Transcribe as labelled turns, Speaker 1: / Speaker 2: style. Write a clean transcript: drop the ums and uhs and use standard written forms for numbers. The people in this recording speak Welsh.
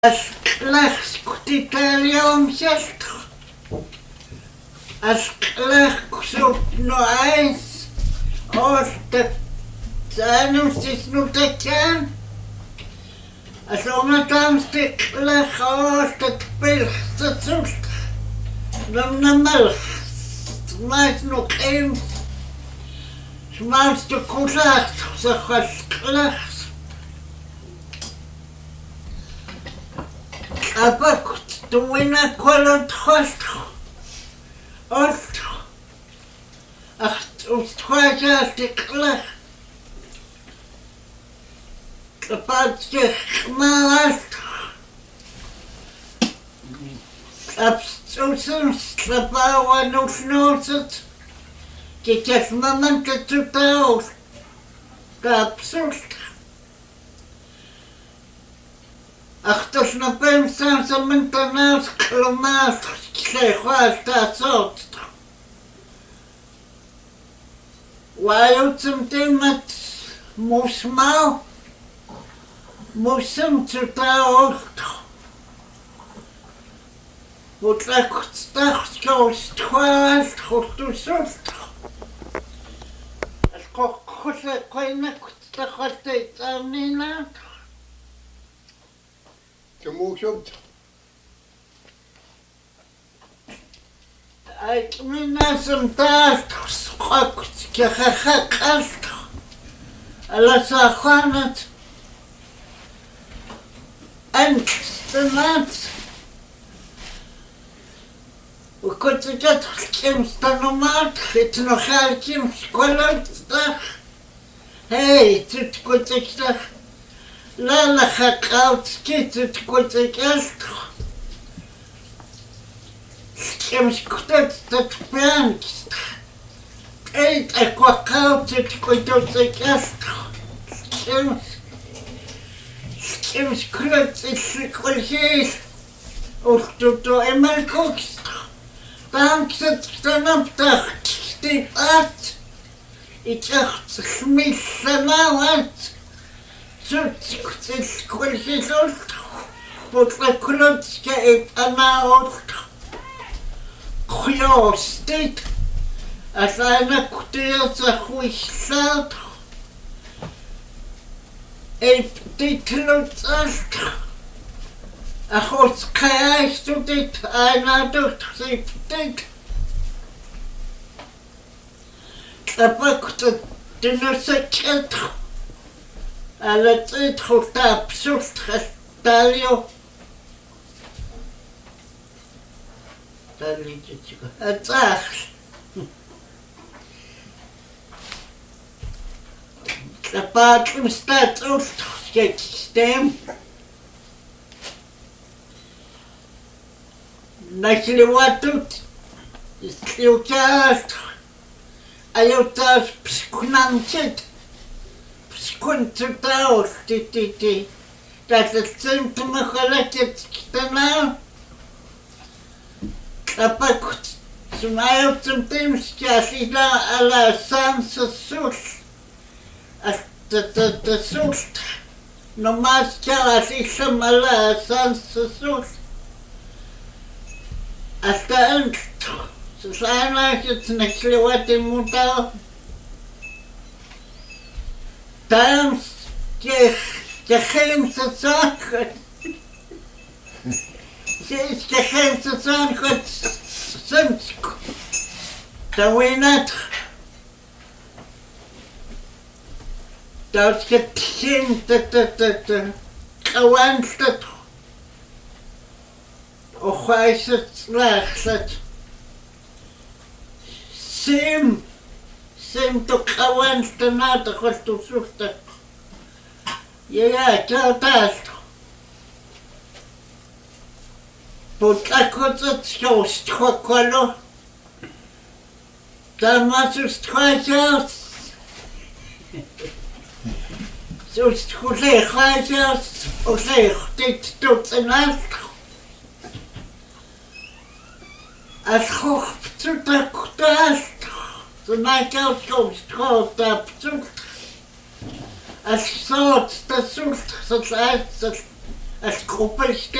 Speaker 1: Asklach-skutitaliomsest. Asklach-kusupnoais. Ostet zanustisnutakan. Asongatamstiklach ostet pilstsult. Namnamalch. Smaisnukim. Smaistukulacht. Sakhasklach. Abakut tuina kolot host. Ost. Acht ustwaja stiklach. Kapatskich maast. Abstusen slapawa nusnoset. Kikas mamanta tutaus. Kapsust. Achtos na pensan sa mentanaus klomas klechwas tasot. Wayo zum temat musmau. Musum tutaus. Mutlakstach skostwas khustusut. Askokhle koinakstachte tsamnina.
Speaker 2: Gemoedsjokt.
Speaker 1: Ik ben net een taart geschokt, gekast. Alles aan het. En de nacht. We kunnen dat geen stanomaat, het nog geen schooldag. Hey, het komt ik zeg. Lala gaat het komt ik echt. Kim's dat brengt. Eet ik wat koud, het komt ik echt. Kim's klut is gekregen. Of doe immer kookst. Dan zit dan op de stiep uit. Ik dacht, smis nou uit. It's quite but I couldn't get an out. State as I looked at the whistle. If they closed us, I was cast to it, and I don't see it. I booked the dinner set. Alle tijd goed absurd gestalio. Dat liedje. Het zacht. De paardje staat op het systeem. Dat je wat doet, is heel juist. En je thuis pskunamtje. Kunstutaus, dat het symptomen gelukkig daarna. Kapag sumayaw zum teams sila ala sansa sus. At the sus. Nomas kaya isang ala sansa sus. At the end, sana it's nagsliwatin mo tao. Там тяхаемся цанхот. Здесь тяхаемся цанхот сымчку. Тавинат. Таутка тхин та каванстат. Охайсат слахсат. Сим. Sem to kawansta nata kostu susta. Ja, ciao tasto. Potlakot sjost kokolo. Tamasus twajas. Sus kule twajas. Ole dit tot en alt. As hoch zu takutast. So night out goes called up to as thoughts the suit such as as koppelste